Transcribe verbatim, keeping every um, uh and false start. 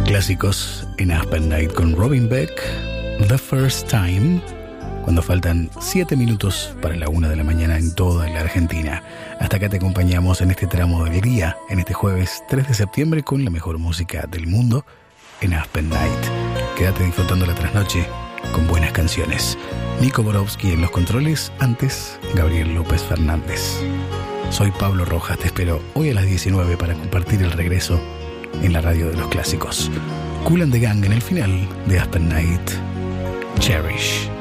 Clásicos en Aspen Night con Robin Beck, The First Time, cuando faltan siete minutos para la una de la mañana en toda la Argentina. Hasta acá te acompañamos en este tramo del día, en este jueves tres de septiembre, con la mejor música del mundo en Aspen Night. Quédate disfrutando la trasnoche con buenas canciones. Nico Borowski en los controles, antes Gabriel López Fernández. Soy Pablo Rojas, te espero hoy a las diecinueve para compartir el regreso en la radio de los clásicos. Kool and the Gang en el final de Aspen Night. Cherish.